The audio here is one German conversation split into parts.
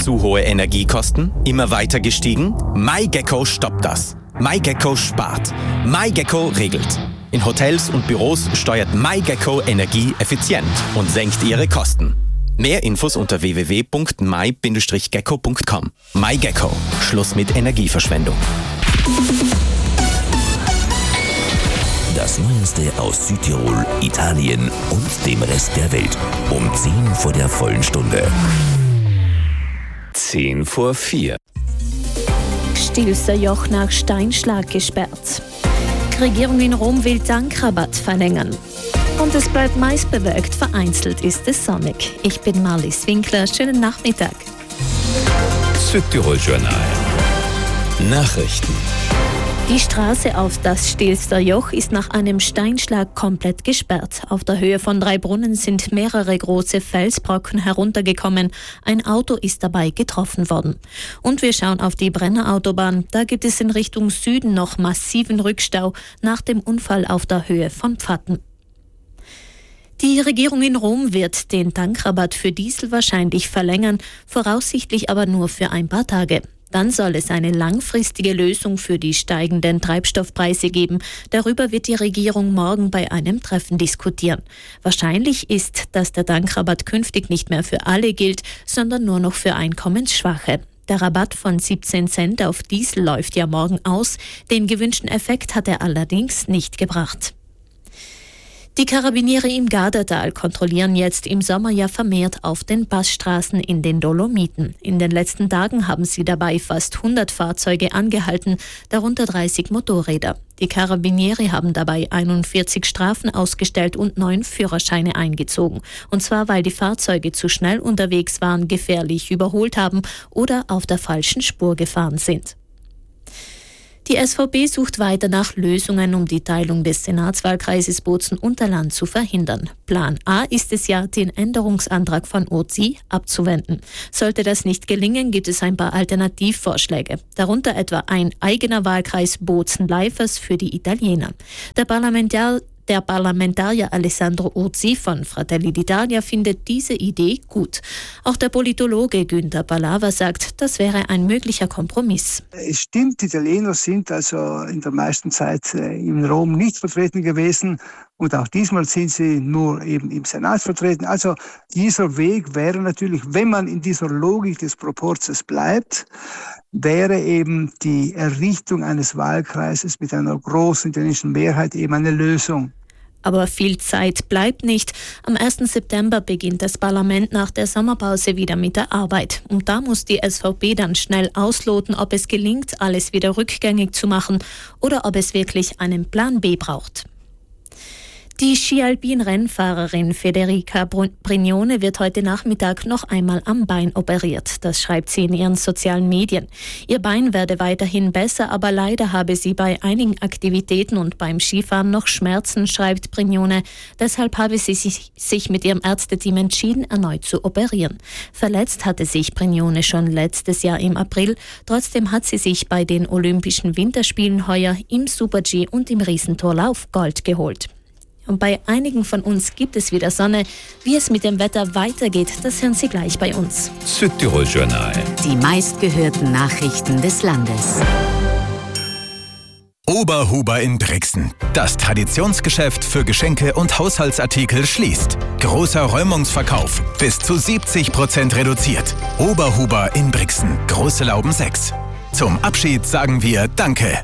Zu hohe Energiekosten? Immer weiter gestiegen? MyGecko stoppt das. MyGecko spart. MyGecko regelt. In Hotels und Büros steuert MyGecko Energie effizient und senkt ihre Kosten. Mehr Infos unter www.my-gecko.com. MyGecko. Schluss mit Energieverschwendung. Das Neueste aus Südtirol, Italien und dem Rest der Welt. Um 10 vor der vollen Stunde. 10 vor 4. Stilfser Joch nach Steinschlag gesperrt. Die Regierung in Rom will Tankrabatt verlängern. Und es bleibt meist bewölkt, vereinzelt ist es sonnig. Ich bin Marlies Winkler, schönen Nachmittag. Südtirol Journal. Nachrichten. Die Straße auf das Stilfser Joch ist nach einem Steinschlag komplett gesperrt. Auf der Höhe von 3 Brunnen sind mehrere große Felsbrocken heruntergekommen. Ein Auto ist dabei getroffen worden. Und wir schauen auf die Brennerautobahn. Da gibt es in Richtung Süden noch massiven Rückstau nach dem Unfall auf der Höhe von Pfatten. Die Regierung in Rom wird den Tankrabatt für Diesel wahrscheinlich verlängern, voraussichtlich aber nur für ein paar Tage. Dann soll es eine langfristige Lösung für die steigenden Treibstoffpreise geben. Darüber wird die Regierung morgen bei einem Treffen diskutieren. Wahrscheinlich ist, dass der Tankrabatt künftig nicht mehr für alle gilt, sondern nur noch für Einkommensschwache. Der Rabatt von 17 Cent auf Diesel läuft ja morgen aus. Den gewünschten Effekt hat er allerdings nicht gebracht. Die Karabiniere im Gardatal kontrollieren jetzt im Sommer ja vermehrt auf den Passstraßen in den Dolomiten. In den letzten Tagen haben sie dabei fast 100 Fahrzeuge angehalten, darunter 30 Motorräder. Die Karabiniere haben dabei 41 Strafen ausgestellt und 9 Führerscheine eingezogen. Und zwar, weil die Fahrzeuge zu schnell unterwegs waren, gefährlich überholt haben oder auf der falschen Spur gefahren sind. Die SVP sucht weiter nach Lösungen, um die Teilung des Senatswahlkreises Bozen-Unterland zu verhindern. Plan A ist es ja, den Änderungsantrag von Ozi abzuwenden. Sollte das nicht gelingen, gibt es ein paar Alternativvorschläge. Darunter etwa ein eigener Wahlkreis Bozen-Leifers für die Italiener. Der Parlamentarier Alessandro Urzi von Fratelli d'Italia findet diese Idee gut. Auch der Politologe Günther Balava sagt, das wäre ein möglicher Kompromiss. Es stimmt, die Italiener sind also in der meisten Zeit in Rom nicht vertreten gewesen und auch diesmal sind sie nur eben im Senat vertreten. Also dieser Weg wäre natürlich, wenn man in dieser Logik des Proporzes bleibt, wäre eben die Errichtung eines Wahlkreises mit einer großen italienischen Mehrheit eben eine Lösung. Aber viel Zeit bleibt nicht. Am 1. September beginnt das Parlament nach der Sommerpause wieder mit der Arbeit. Und da muss die SVP dann schnell ausloten, ob es gelingt, alles wieder rückgängig zu machen oder ob es wirklich einen Plan B braucht. Die Ski-Alpin-Rennfahrerin Federica Brignone wird heute Nachmittag noch einmal am Bein operiert. Das schreibt sie in ihren sozialen Medien. Ihr Bein werde weiterhin besser, aber leider habe sie bei einigen Aktivitäten und beim Skifahren noch Schmerzen, schreibt Brignone. Deshalb habe sie sich mit ihrem Ärzteteam entschieden, erneut zu operieren. Verletzt hatte sich Brignone schon letztes Jahr im April. Trotzdem hat sie sich bei den Olympischen Winterspielen heuer im Super-G und im Riesentorlauf Gold geholt. Und bei einigen von uns gibt es wieder Sonne. Wie es mit dem Wetter weitergeht, das hören Sie gleich bei uns. Südtirol Journal. Die meistgehörten Nachrichten des Landes. Oberhuber in Brixen. Das Traditionsgeschäft für Geschenke und Haushaltsartikel schließt. Großer Räumungsverkauf. Bis zu 70% reduziert. Oberhuber in Brixen. Große Lauben 6. Zum Abschied sagen wir Danke.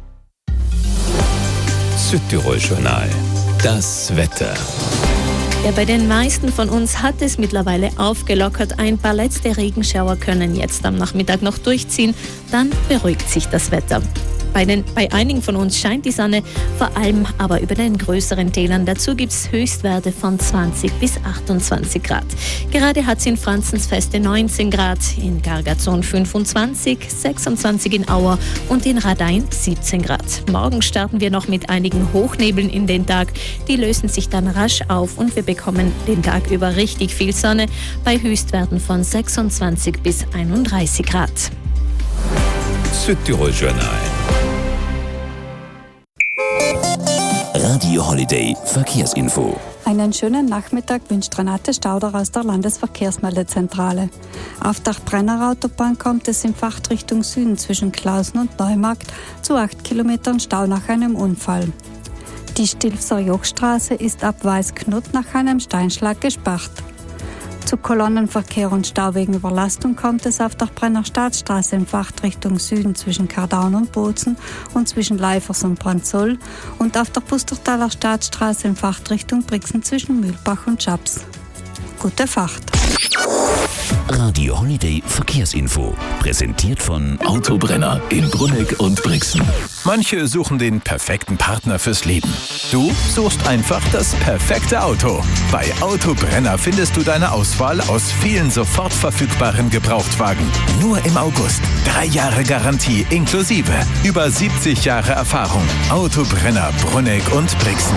Südtirol Journal. Das Wetter. Ja, bei den meisten von uns hat es mittlerweile aufgelockert. Ein paar letzte Regenschauer können jetzt am Nachmittag noch durchziehen. Dann beruhigt sich das Wetter. Bei einigen von uns scheint die Sonne, vor allem aber über den größeren Tälern. Dazu gibt es Höchstwerte von 20 bis 28 Grad. Gerade hat es in Franzensfeste 19 Grad, in Gargazon 25, 26 in Auer und in Radein 17 Grad. Morgen starten wir noch mit einigen Hochnebeln in den Tag. Die lösen sich dann rasch auf und wir bekommen den Tag über richtig viel Sonne bei Höchstwerten von 26 bis 31 Grad. Südtirol Journal. Radio Holiday Verkehrsinfo. Einen schönen Nachmittag wünscht Renate Stauder aus der Landesverkehrsmeldezentrale. Auf der Brenner Autobahn kommt es in Fahrtrichtung Süden zwischen Klausen und Neumarkt zu 8 Kilometern Stau nach einem Unfall. Die Stilfser Jochstraße ist ab Weißknut nach einem Steinschlag gesperrt. Zu Kolonnenverkehr und Stau wegen Überlastung kommt es auf der Brenner Staatsstraße in Fahrtrichtung Süden zwischen Kardaun und Bozen und zwischen Leifers und Branzoll und auf der Pustertaler Staatsstraße in Fahrtrichtung Brixen zwischen Mühlbach und Schaps. Gute Fahrt! Radio Holiday Verkehrsinfo. Präsentiert von Autobrenner in Brunegg und Brixen. Manche suchen den perfekten Partner fürs Leben. Du suchst einfach das perfekte Auto. Bei Autobrenner findest du deine Auswahl aus vielen sofort verfügbaren Gebrauchtwagen. Nur im August. 3 Jahre Garantie inklusive. Über 70 Jahre Erfahrung. Autobrenner Brunegg und Brixen.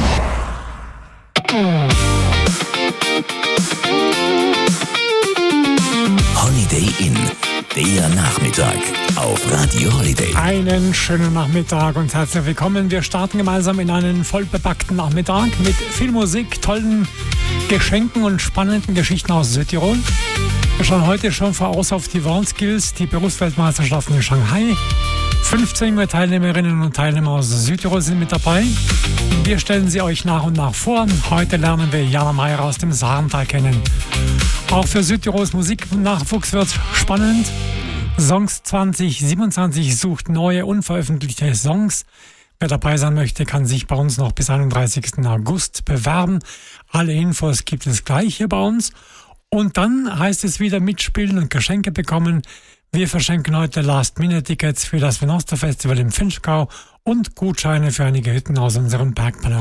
Holiday Inn. Der Nachmittag auf Radio Holiday. Einen schönen Nachmittag und herzlich willkommen. Wir starten gemeinsam in einen vollbepackten Nachmittag mit viel Musik, tollen Geschenken und spannenden Geschichten aus Südtirol. Wir schauen heute schon voraus auf die World Skills, die Berufsweltmeisterschaften in Shanghai. 15 junge Teilnehmerinnen und Teilnehmer aus Südtirol sind mit dabei. Wir stellen sie euch nach und nach vor. Heute lernen wir Jana Meyer aus dem Sarental kennen. Auch für Südtirols Musiknachwuchs wird spannend. Songs 2027 sucht neue, unveröffentlichte Songs. Wer dabei sein möchte, kann sich bei uns noch bis 31. August bewerben. Alle Infos gibt es gleich hier bei uns. Und dann heißt es wieder mitspielen und Geschenke bekommen. Wir verschenken heute Last-Minute-Tickets für das Venoster-Festival im Finchgau und Gutscheine für einige Hütten aus unserem Parkpanorama.